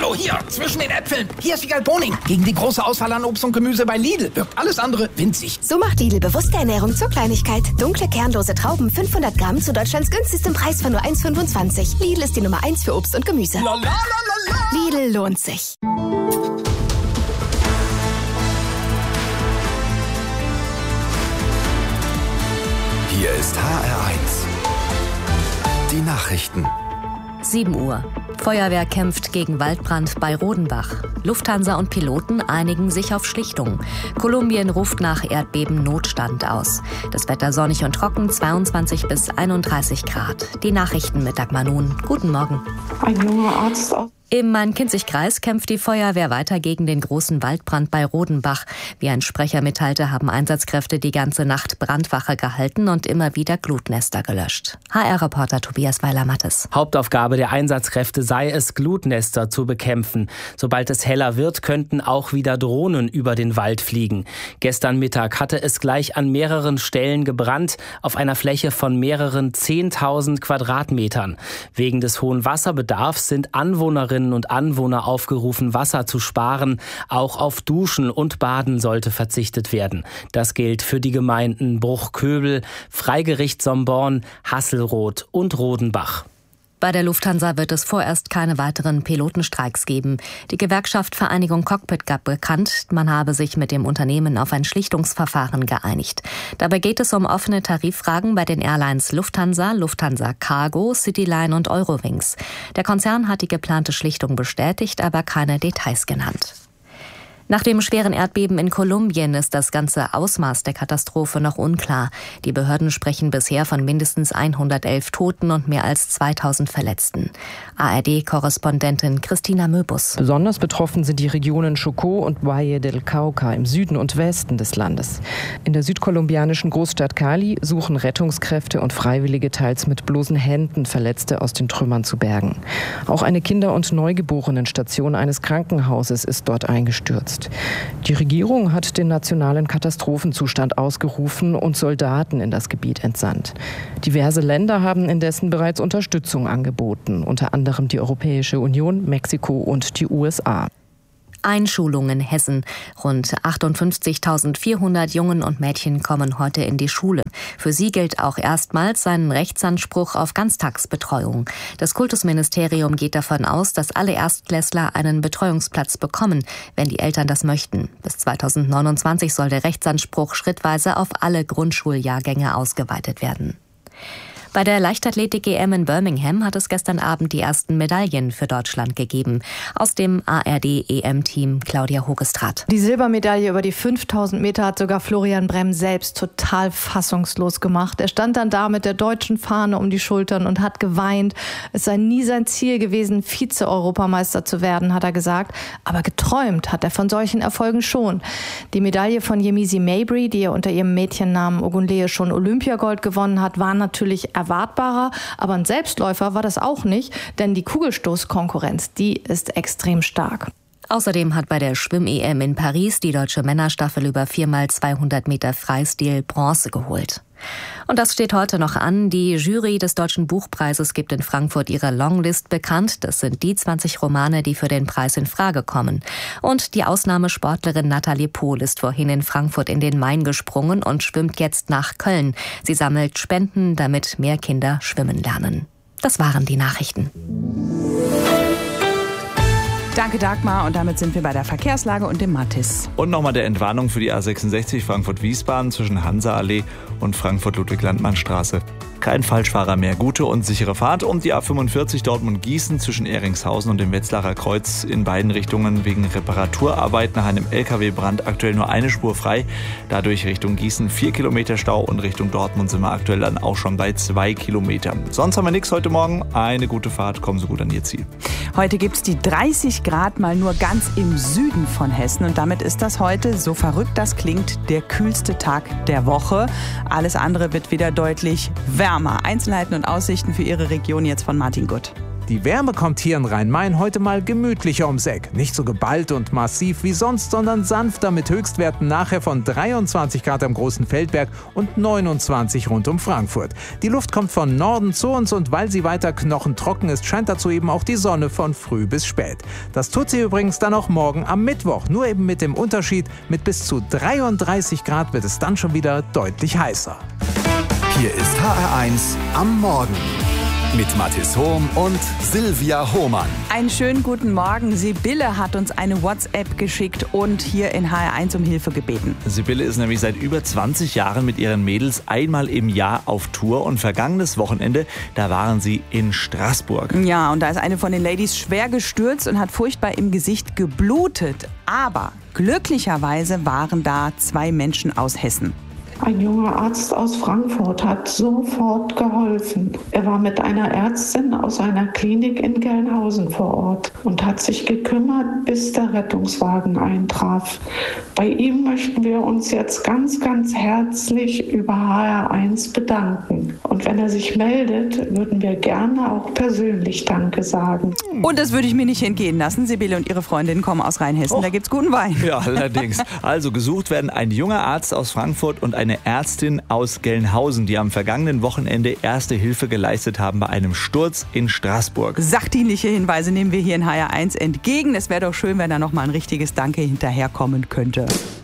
Hallo, hier, zwischen den Äpfeln. Hier ist Wiegald Boning. Gegen die große Auswahl an Obst und Gemüse bei Lidl wirkt alles andere winzig. So macht Lidl bewusste Ernährung zur Kleinigkeit. Dunkle, kernlose Trauben, 500 Gramm zu Deutschlands günstigstem Preis von nur 1,25. Lidl ist die Nummer 1 für Obst und Gemüse. Lidl lohnt sich. Hier ist HR1. Die Nachrichten. 7 Uhr. Feuerwehr kämpft gegen Waldbrand bei Rodenbach. Lufthansa und Piloten einigen sich auf Schlichtung. Kolumbien ruft nach Erdbeben Notstand aus. Das Wetter sonnig und trocken, 22 bis 31 Grad. Die Nachrichten mit Dagmar Nun. Guten Morgen. Ein junger Arzt aus. Im Main-Kinzig-Kreis kämpft die Feuerwehr weiter gegen den großen Waldbrand bei Rodenbach. Wie ein Sprecher mitteilte, haben Einsatzkräfte die ganze Nacht Brandwache gehalten und immer wieder Glutnester gelöscht. HR-Reporter Tobias Weiler-Mattes. Hauptaufgabe der Einsatzkräfte sei es, Glutnester zu bekämpfen. Sobald es heller wird, könnten auch wieder Drohnen über den Wald fliegen. Gestern Mittag hatte es gleich an mehreren Stellen gebrannt, auf einer Fläche von mehreren 10.000 Quadratmetern. Wegen des hohen Wasserbedarfs sind Anwohnerinnen und Anwohner aufgerufen, Wasser zu sparen. Auch auf Duschen und Baden sollte verzichtet werden. Das gilt für die Gemeinden Bruchköbel, Freigericht Somborn, Hasselroth und Rodenbach. Bei der Lufthansa wird es vorerst keine weiteren Pilotenstreiks geben. Die Gewerkschaft Vereinigung Cockpit gab bekannt, man habe sich mit dem Unternehmen auf ein Schlichtungsverfahren geeinigt. Dabei geht es um offene Tariffragen bei den Airlines Lufthansa, Lufthansa Cargo, Cityline und Eurowings. Der Konzern hat die geplante Schlichtung bestätigt, aber keine Details genannt. Nach dem schweren Erdbeben in Kolumbien ist das ganze Ausmaß der Katastrophe noch unklar. Die Behörden sprechen bisher von mindestens 111 Toten und mehr als 2000 Verletzten. ARD-Korrespondentin Christina Möbus. Besonders betroffen sind die Regionen Chocó und Valle del Cauca im Süden und Westen des Landes. In der südkolumbianischen Großstadt Cali suchen Rettungskräfte und Freiwillige teils mit bloßen Händen Verletzte aus den Trümmern zu bergen. Auch eine Kinder- und Neugeborenenstation eines Krankenhauses ist dort eingestürzt. Die Regierung hat den nationalen Katastrophenzustand ausgerufen und Soldaten in das Gebiet entsandt. Diverse Länder haben indessen bereits Unterstützung angeboten, unter anderem die Europäische Union, Mexiko und die USA. Einschulung in Hessen. Rund 58.400 Jungen und Mädchen kommen heute in die Schule. Für sie gilt auch erstmals ein Rechtsanspruch auf Ganztagsbetreuung. Das Kultusministerium geht davon aus, dass alle Erstklässler einen Betreuungsplatz bekommen, wenn die Eltern das möchten. Bis 2029 soll der Rechtsanspruch schrittweise auf alle Grundschuljahrgänge ausgeweitet werden. Bei der Leichtathletik-EM in Birmingham hat es gestern Abend die ersten Medaillen für Deutschland gegeben. Aus dem ARD-EM-Team Claudia Hogestraat. Die Silbermedaille über die 5000 Meter hat sogar Florian Brehm selbst total fassungslos gemacht. Er stand dann da mit der deutschen Fahne um die Schultern und hat geweint. Es sei nie sein Ziel gewesen, Vize-Europameister zu werden, hat er gesagt. Aber geträumt hat er von solchen Erfolgen schon. Die Medaille von Yemisi Mabry, die er unter ihrem Mädchennamen Ogunleye schon Olympiagold gewonnen hat, war natürlich erwartbarer, aber ein Selbstläufer war das auch nicht, denn die Kugelstoßkonkurrenz, die ist extrem stark. Außerdem hat bei der Schwimm-EM in Paris die deutsche Männerstaffel über 4x200 Meter Freistil Bronze geholt. Und das steht heute noch an. Die Jury des Deutschen Buchpreises gibt in Frankfurt ihre Longlist bekannt. Das sind die 20 Romane, die für den Preis in Frage kommen. Und die Ausnahmesportlerin Nathalie Pohl ist vorhin in Frankfurt in den Main gesprungen und schwimmt jetzt nach Köln. Sie sammelt Spenden, damit mehr Kinder schwimmen lernen. Das waren die Nachrichten. Danke Dagmar und damit sind wir bei der Verkehrslage und dem Mathis. Und nochmal der Entwarnung für die A66 Frankfurt-Wiesbaden zwischen Hansa-Allee und Frankfurt-Ludwig-Landmann-Straße. Kein Falschfahrer mehr, gute und sichere Fahrt. Und die A45 Dortmund-Gießen zwischen Ehringshausen und dem Wetzlarer Kreuz in beiden Richtungen wegen Reparaturarbeit nach einem LKW-Brand aktuell nur eine Spur frei. Dadurch Richtung Gießen 4 Kilometer Stau und Richtung Dortmund sind wir aktuell dann auch schon bei 2 Kilometern. Sonst haben wir nichts heute Morgen. Eine gute Fahrt, kommen Sie gut an Ihr Ziel. Heute gibt's die 30 Grad mal nur ganz im Süden von Hessen. Und damit ist das heute, so verrückt das klingt, der kühlste Tag der Woche. Alles andere wird wieder deutlich wärmer. Einzelheiten und Aussichten für Ihre Region jetzt von Martin Gutt. Die Wärme kommt hier in Rhein-Main heute mal gemütlicher ums Eck. Nicht so geballt und massiv wie sonst, sondern sanfter mit Höchstwerten nachher von 23 Grad am Großen Feldberg und 29 rund um Frankfurt. Die Luft kommt von Norden zu uns und weil sie weiter knochentrocken ist, scheint dazu eben auch die Sonne von früh bis spät. Das tut sie übrigens dann auch morgen am Mittwoch, nur eben mit dem Unterschied, mit bis zu 33 Grad wird es dann schon wieder deutlich heißer. Hier ist HR1 am Morgen mit Mathis Hohm und Silvia Hohmann. Einen schönen guten Morgen. Sibylle hat uns eine WhatsApp geschickt und hier in HR1 um Hilfe gebeten. Sibylle ist nämlich seit über 20 Jahren mit ihren Mädels einmal im Jahr auf Tour und vergangenes Wochenende, da waren sie in Straßburg. Ja, und da ist eine von den Ladies schwer gestürzt und hat furchtbar im Gesicht geblutet. Aber glücklicherweise waren da 2 Menschen aus Hessen. Ein junger Arzt aus Frankfurt hat sofort geholfen. Er war mit einer Ärztin aus einer Klinik in Gelnhausen vor Ort und hat sich gekümmert, bis der Rettungswagen eintraf. Bei ihm möchten wir uns jetzt ganz, ganz herzlich über HR1 bedanken. Und wenn er sich meldet, würden wir gerne auch persönlich Danke sagen. Und das würde ich mir nicht entgehen lassen. Sibylle und ihre Freundin kommen aus Rheinhessen. Da gibt's guten Wein. Ja, allerdings. Also gesucht werden ein junger Arzt aus Frankfurt und eine Ärztin aus Gelnhausen, die am vergangenen Wochenende erste Hilfe geleistet haben bei einem Sturz in Straßburg. Sachdienliche Hinweise nehmen wir hier in HR1 entgegen. Es wäre doch schön, wenn da noch mal ein richtiges Danke hinterherkommen könnte.